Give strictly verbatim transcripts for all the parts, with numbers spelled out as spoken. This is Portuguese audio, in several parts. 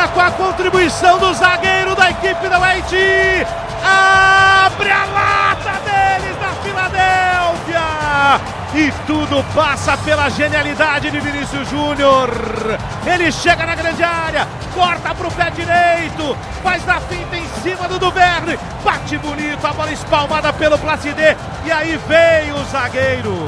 Agora com a contribuição do zagueiro da equipe da U A I T. Abre a lata deles na Filadélfia. E tudo passa pela genialidade de Vinícius Júnior. Ele chega na grande área, corta para o pé direito, faz na finta em cima do Duverne, bate bonito, a bola espalmada pelo Placide. E aí veio o zagueiro.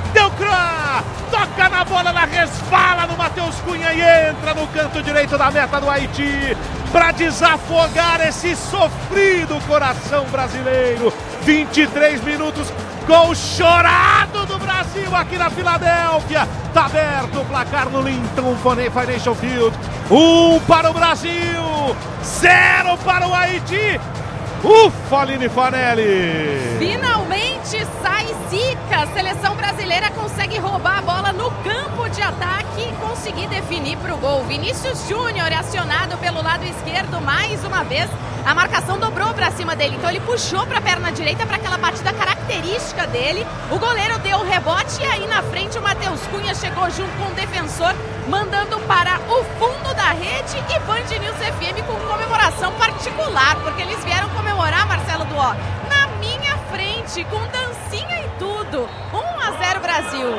Delcroix toca na bola, ela resvala no Matheus Cunha e entra no canto direito da meta do Haiti para desafogar esse sofrido coração brasileiro. vinte e três minutos, gol chorado do Brasil aqui na Filadélfia. Tá aberto o placar no Lincoln Financial Field. Um para o Brasil, zero para o Haiti. Ufa, Aline Fanelli! Finalmente sai zica! A seleção brasileira consegue roubar a bola no campo de ataque e conseguir definir para o gol. Vinícius Júnior é acionado pelo lado esquerdo mais uma vez. A marcação dobrou para cima dele, então ele puxou para a perna direita para aquela batida característica dele. O goleiro deu o rebote e aí na frente o Matheus Cunha chegou junto com o defensor, mandando para o fundo da rede. E Band News F M com comemoração particular, porque eles vieram comemorar, Marcelo Duó, na minha frente, com dancinha e tudo. um a zero Brasil.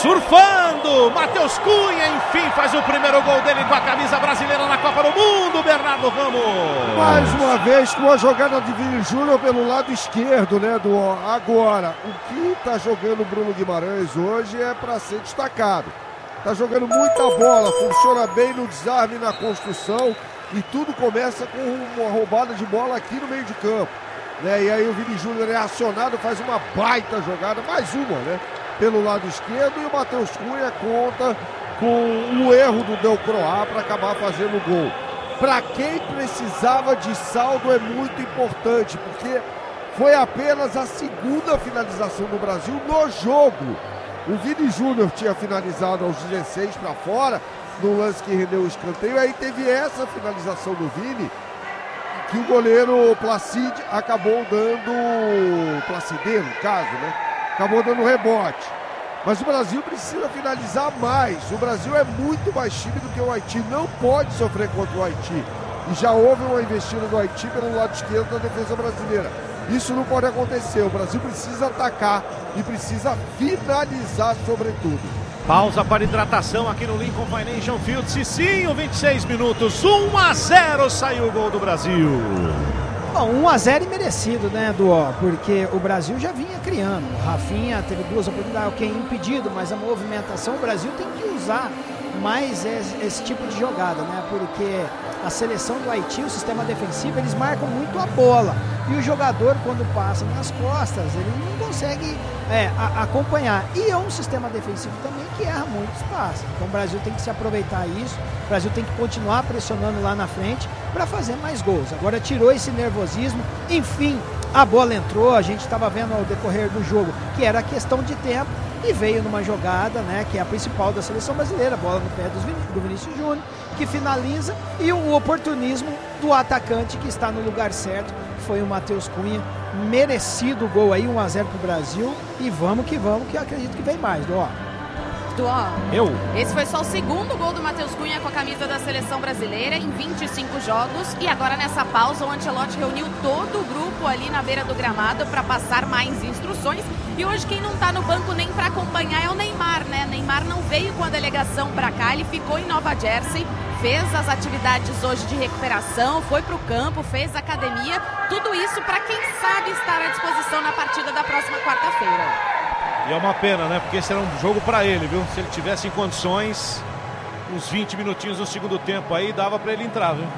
Surfando, Matheus Cunha, enfim, faz o primeiro gol dele com a camisa brasileira na Copa do Mundo, Bernardo Ramos. Mais uma vez com a jogada de Vini Júnior pelo lado esquerdo, né, do agora. O que tá jogando o Bruno Guimarães hoje é para ser destacado. Tá jogando muita bola, funciona bem no desarme, na construção, e tudo começa com uma roubada de bola aqui no meio de campo, né? E aí o Vini Júnior é acionado, faz uma baita jogada, mais uma, né? Pelo lado esquerdo, e o Matheus Cunha conta com o erro do Delcroix para acabar fazendo o gol. Para quem precisava de saldo é muito importante, porque foi apenas a segunda finalização do Brasil no jogo. O Vini Júnior tinha finalizado aos dezesseis para fora, no lance que rendeu o escanteio. Aí teve essa finalização do Vini, que o goleiro Placide acabou dando, Placide no caso, né? Acabou dando rebote. Mas o Brasil precisa finalizar mais. O Brasil é muito mais time do que o Haiti. Não pode sofrer contra o Haiti. E já houve uma investida do Haiti pelo lado esquerdo da defesa brasileira. Isso não pode acontecer. O Brasil precisa atacar e precisa finalizar sobretudo. Pausa para hidratação aqui no Lincoln Financial Field. Cicinho, vinte e seis minutos, um a zero saiu o gol do Brasil. Bom, um a zero e merecido, né, Duó? Porque o Brasil já vinha criando. O Rafinha teve duas oportunidades, ok, impedido, mas a movimentação, o Brasil tem que usar mais esse, esse tipo de jogada, né? Porque a seleção do Haiti, o sistema defensivo, eles marcam muito a bola. E o jogador, quando passa nas costas, ele não consegue é, a, acompanhar. E é um sistema defensivo também que erra muito espaço. Então o Brasil tem que se aproveitar isso. O Brasil tem que continuar pressionando lá na frente para fazer mais gols. Agora tirou esse nervosismo. Enfim, a bola entrou. A gente estava vendo ao decorrer do jogo que era questão de tempo. E veio numa jogada, né, que é a principal da seleção brasileira, bola no pé dos Vin- do Vinícius Júnior, que finaliza, e o oportunismo do atacante que está no lugar certo, foi o Matheus Cunha, merecido o gol aí, um a zero pro Brasil, e vamos que vamos, que eu acredito que vem mais, ó. Duó, Eu. esse foi só o segundo gol do Matheus Cunha com a camisa da seleção brasileira em vinte e cinco jogos. E agora nessa pausa o Ancelotti reuniu todo o grupo ali na beira do gramado para passar mais instruções. E hoje quem não tá no banco nem para acompanhar é o Neymar, né? Neymar não veio com a delegação para cá, ele ficou em Nova Jersey, fez as atividades hoje de recuperação, foi pro campo, fez academia. Tudo isso para quem sabe estar à disposição na partida da próxima quarta-feira. E é uma pena, né? Porque esse era um jogo pra ele, viu? Se ele tivesse em condições, uns vinte minutinhos no segundo tempo aí, dava pra ele entrar, viu?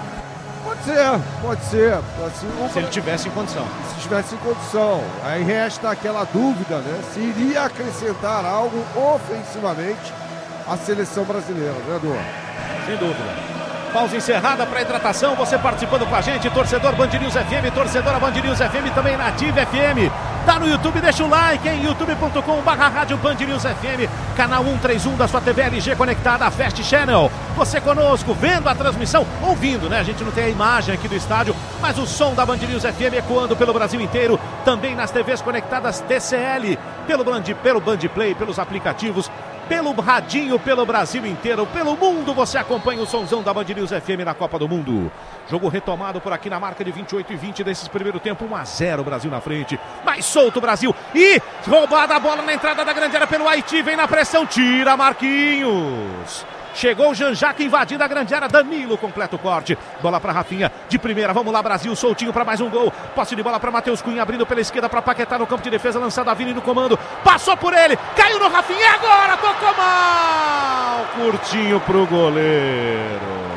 Pode ser, pode ser. Assim, Se ele tivesse em condição. Se tivesse em condição. Aí resta aquela dúvida, né? Se iria acrescentar algo ofensivamente à seleção brasileira, né, Edu? Sem dúvida. Pausa encerrada para hidratação, você participando com a gente, torcedor Band News F M, torcedora Band News F M, também na Ativa F M. Tá no YouTube, deixa o like em youtube ponto com barra rádio Band News F M, canal cento e trinta e um da sua T V L G conectada à Fast Channel. Você conosco, vendo a transmissão, ouvindo, né? A gente não tem a imagem aqui do estádio, mas o som da Band News F M ecoando pelo Brasil inteiro, também nas T Vs conectadas T C L, pelo Band, pelo Band Play, pelos aplicativos. pelo radinho, pelo Brasil inteiro, pelo mundo, você acompanha o sonzão da Band News F M na Copa do Mundo. Jogo retomado por aqui na marca de vinte e oito e vinte desses primeiro tempo, um a zero, Brasil na frente. Mais solto o Brasil, e roubada a bola na entrada da grande área pelo Haiti, vem na pressão, tira Marquinhos. Chegou o Jean-Jacques invadindo a grande área, Danilo completa o corte. Bola para Rafinha, de primeira, vamos lá Brasil, soltinho para mais um gol. Posse de bola para Matheus Cunha, abrindo pela esquerda para Paquetá no campo de defesa, lançado a Vini no comando. Passou por ele, caiu no Rafinha e agora tocou mal. Curtinho pro goleiro.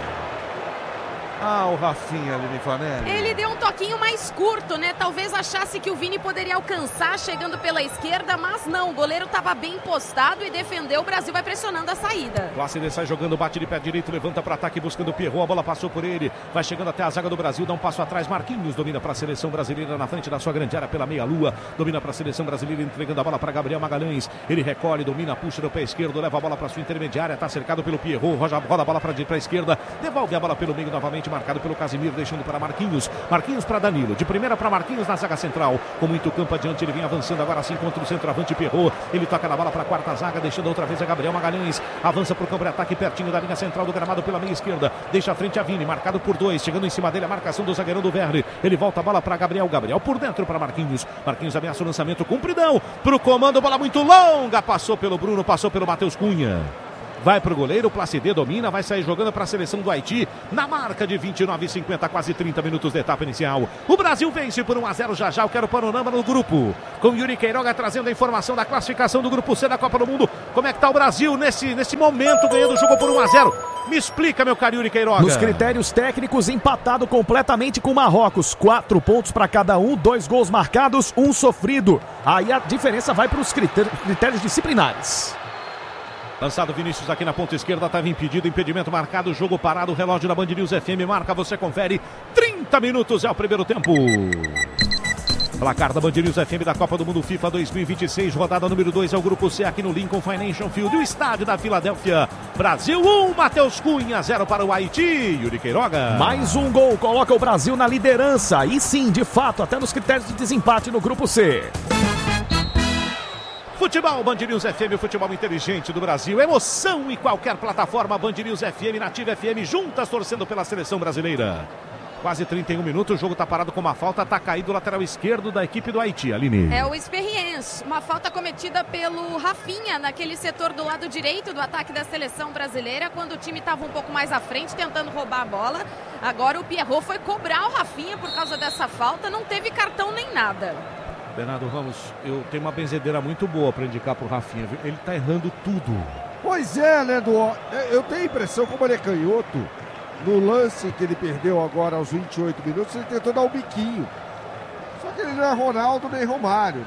Ah, o Rafinha ali, Fanelli. Ele deu um toquinho mais curto, né? Talvez achasse que o Vini poderia alcançar chegando pela esquerda, mas não. O goleiro estava bem postado e defendeu. O Brasil vai pressionando a saída. Plácido sai jogando, bate de pé direito, levanta para ataque buscando o Pierrot. A bola passou por ele, vai chegando até a zaga do Brasil, dá um passo atrás. Marquinhos domina para a seleção brasileira na frente da sua grande área pela meia-lua. Domina para a seleção brasileira, entregando a bola para Gabriel Magalhães. Ele recolhe, domina, puxa no pé esquerdo, leva a bola para sua intermediária. Está cercado pelo Pierrot, roda, roda a bola para a esquerda, devolve a bola pelo meio novamente. Marcado pelo Casimiro, deixando para Marquinhos. Marquinhos para Danilo. De primeira para Marquinhos na zaga central. Com muito campo adiante, ele vem avançando agora sim contra o centroavante Pierrot. Ele toca na bola para a quarta zaga, deixando outra vez a Gabriel Magalhães. Avança para o campo de ataque pertinho da linha central do gramado pela meia esquerda. Deixa a frente a Vini, marcado por dois. Chegando em cima dele a marcação do zagueirão do Verli. Ele volta a bola para Gabriel. Gabriel por dentro para Marquinhos. Marquinhos ameaça o lançamento compridão. Para o comando, bola muito longa. Passou pelo Bruno, passou pelo Matheus Cunha. Vai pro goleiro, o Placide domina, vai sair jogando para a seleção do Haiti, na marca de vinte e nove e cinquenta, quase trinta minutos de etapa inicial. O Brasil vence por um a zero já já, eu quero panorama no grupo, com Yuri Queiroga trazendo a informação da classificação do grupo C da Copa do Mundo. Como é que tá o Brasil nesse, nesse momento, ganhando o jogo por um a zero? Me explica, meu caro Yuri Queiroga. Nos critérios técnicos, empatado completamente com Marrocos. Quatro pontos para cada um, dois gols marcados, um sofrido. Aí a diferença vai para os critérios, critérios disciplinares. Lançado Vinícius aqui na ponta esquerda, estava impedido, impedimento marcado, jogo parado, o relógio da Band News F M marca, você confere, trinta minutos é o primeiro tempo. Placar da Band News F M da Copa do Mundo FIFA dois mil e vinte e seis, rodada número dois, é o grupo C aqui no Lincoln Financial Field, o estádio da Filadélfia. Brasil um, Matheus Cunha, zero para o Haiti. Yuri Queiroga. Mais um gol, coloca o Brasil na liderança, e sim, de fato, até nos critérios de desempate no grupo C. Futebol, Band News F M, o futebol inteligente do Brasil. Emoção em qualquer plataforma, Band News F M, Nativa F M, juntas torcendo pela seleção brasileira. Quase trinta e um minutos, o jogo está parado com uma falta, está caído o lateral esquerdo da equipe do Haiti, Aline. É o Experience, uma falta cometida pelo Rafinha, naquele setor do lado direito do ataque da seleção brasileira, quando o time estava um pouco mais à frente, tentando roubar a bola. Agora o Pierrot foi cobrar o Rafinha por causa dessa falta, não teve cartão nem nada. Bernardo Ramos, eu tenho uma benzedeira muito boa para indicar pro Rafinha, viu? Ele tá errando tudo. Pois é, né, Edu? Eu tenho a impressão, como ele é canhoto, no lance que ele perdeu agora aos vinte e oito minutos, ele tentou dar um biquinho. Só que ele não é Ronaldo nem Romário,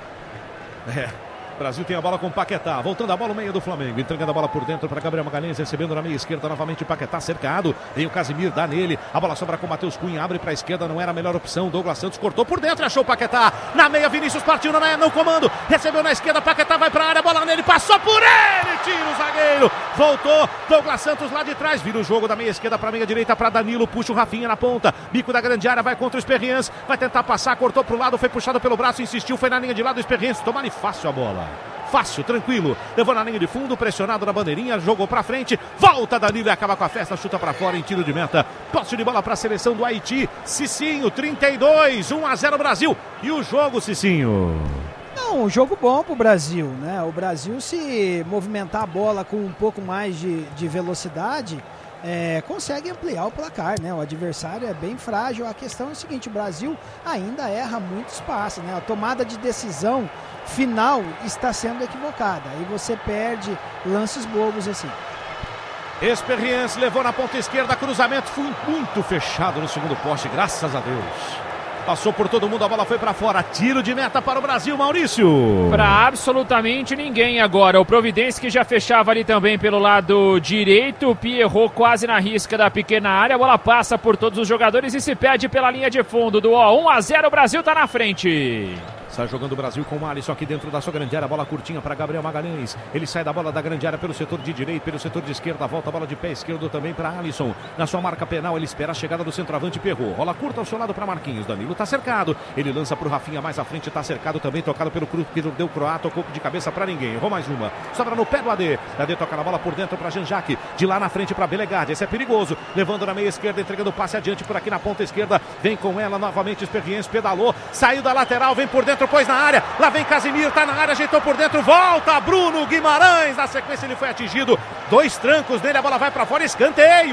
né? É. Brasil tem a bola com Paquetá, voltando a bola no meio do Flamengo, entregando a bola por dentro para Gabriel Magalhães, recebendo na meia esquerda novamente Paquetá, cercado, vem o Casimiro, dá nele, a bola sobra com o Matheus Cunha, abre para a esquerda, não era a melhor opção, Douglas Santos cortou por dentro, achou o Paquetá, na meia Vinícius partiu no, no comando, recebeu na esquerda, Paquetá vai para a área, bola nele, passou por ele, tira o zagueiro, voltou, Douglas Santos lá de trás, vira o jogo da meia esquerda para a meia direita, para Danilo, puxa o Rafinha na ponta, bico da grande área, vai contra o Experience, vai tentar passar, cortou para o lado, foi puxado pelo braço, insistiu, foi na linha de lado, o Experience, toma-lhe fácil a bola. Fácil, tranquilo, levou na linha de fundo, pressionado na bandeirinha, jogou pra frente, volta Danilo e acaba com a festa, chuta pra fora em tiro de meta, posse de bola pra seleção do Haiti, Cicinho, trinta e dois, um a zero Brasil, e o jogo, Cicinho? Não, um jogo bom pro Brasil, né? O Brasil, se movimentar a bola com um pouco mais de, de velocidade, é, consegue ampliar o placar, né? O adversário é bem frágil, a questão é o seguinte, o Brasil ainda erra muito espaço, né? A tomada de decisão final está sendo equivocada, aí você perde lances bobos assim. Experience levou na ponta esquerda, cruzamento foi muito fechado no segundo poste, graças a Deus. Passou por todo mundo, a bola foi para fora, tiro de meta para o Brasil, Maurício. Para absolutamente ninguém agora, o Providence que já fechava ali também pelo lado direito, Pierrot quase na risca da pequena área, a bola passa por todos os jogadores e se perde pela linha de fundo do um a zero, o Brasil está na frente. Está jogando o Brasil com o Alisson aqui dentro da sua grande área. Bola curtinha para Gabriel Magalhães. Ele sai da bola da grande área pelo setor de direita, pelo setor de esquerda. Volta a bola de pé esquerdo também para Alisson. Na sua marca penal, ele espera a chegada do centroavante Perro. Rola curta ao seu lado para Marquinhos. Danilo está cercado. Ele lança para o Rafinha mais à frente. Está cercado também. Tocado pelo Cruz, que deu Croata. Tocou de cabeça para ninguém. Errou mais uma. Sobra no pé do A D. A D toca na bola por dentro para Jean-Jacques. De lá na frente para Belegard. Esse é perigoso. Levando na meia esquerda, entregando o passe adiante por aqui na ponta esquerda. Vem com ela novamente. Experiência, pedalou. Saiu da lateral. Vem por dentro, pôs na área. Lá vem Casimiro, tá na área, ajeitou por dentro, volta Bruno Guimarães, na sequência ele foi atingido, dois trancos nele, a bola vai pra fora, escanteio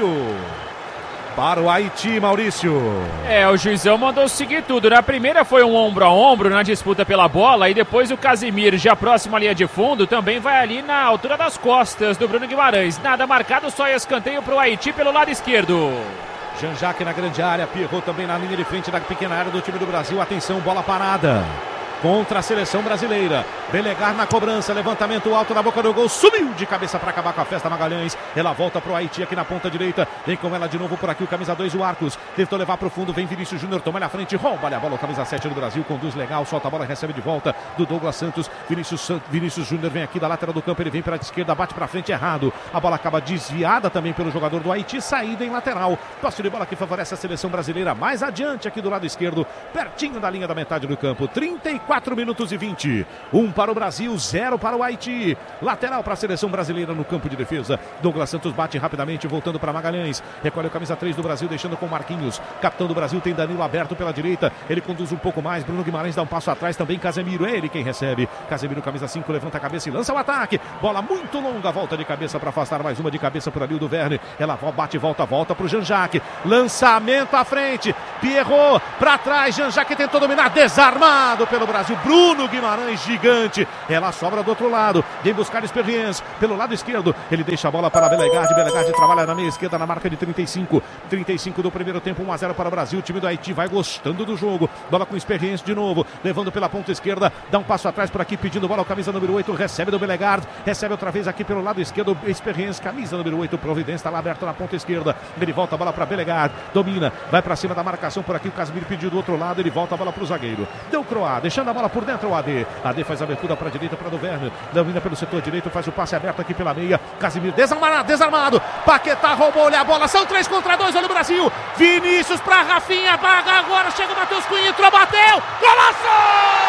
para o Haiti, Maurício. É, o juizão mandou seguir tudo, na primeira foi um ombro a ombro na disputa pela bola, e depois o Casimiro, já próximo à linha de fundo, também vai ali na altura das costas do Bruno Guimarães, nada marcado, só escanteio pro Haiti pelo lado esquerdo. Jean-Jacques na grande área, Pierrot também na linha de frente da pequena área do time do Brasil, atenção, bola parada contra a seleção brasileira. Belegard na cobrança, levantamento alto na boca do gol, subiu de cabeça para acabar com a festa Magalhães. Ela volta pro Haiti aqui na ponta direita, vem com ela de novo por aqui o camisa dois, o Arcos, tentou levar pro fundo, vem Vinícius Júnior, toma na frente, rouba a bola, o camisa sete do Brasil, conduz legal, solta a bola, recebe de volta do Douglas Santos. Vinícius, Vinícius Júnior vem aqui da lateral do campo, ele vem para a esquerda, bate para frente, errado, a bola acaba desviada também pelo jogador do Haiti, saída em lateral, passe de bola que favorece a seleção brasileira, mais adiante aqui do lado esquerdo, pertinho da linha da metade do campo. Trinta e quatro minutos e vinte, um para o Brasil, zero para o Haiti, lateral para a seleção brasileira no campo de defesa. Douglas Santos bate rapidamente, voltando para Magalhães, recolhe o camisa três do Brasil, deixando com Marquinhos, capitão do Brasil, tem Danilo aberto pela direita, ele conduz um pouco mais, Bruno Guimarães dá um passo atrás, também Casemiro, é ele quem recebe, Casemiro camisa cinco, levanta a cabeça e lança o ataque, bola muito longa, volta de cabeça para afastar mais uma de cabeça por ali do Verne, ela bate, volta, volta para o Jean-Jacques, lançamento à frente, Pierrot para trás, Jean-Jacques tentou dominar, desarmado pelo Brasil, Bruno Guimarães gigante, ela sobra do outro lado, vem buscar experiência pelo lado esquerdo, ele deixa a bola para Belegard, Belegard trabalha na meia esquerda na marca de trinta e cinco, trinta e cinco do primeiro tempo, um a zero para o Brasil, o time do Haiti vai gostando do jogo, bola com experiência de novo, levando pela ponta esquerda, dá um passo atrás por aqui, pedindo bola ao camisa número oito, recebe do Belegard, recebe outra vez aqui pelo lado esquerdo, experiência, camisa número oito, Providência, está lá aberto na ponta esquerda, ele volta a bola para Belegard, domina, vai para cima da marcação por aqui, o Casimiro pediu do outro lado, ele volta a bola para o zagueiro, deu Croá, deixando a bola por dentro o A D, A D faz a abertura para a direita, para o Werner, domina pelo setor direito, faz o passe aberto aqui pela meia, Casimiro desarmado, desarmado, Paquetá roubou-lhe a bola, são três contra dois, olha o Brasil, Vinícius para Rafinha, vaga agora, chega o Matheus Cunha, entrou, bateu, golaço!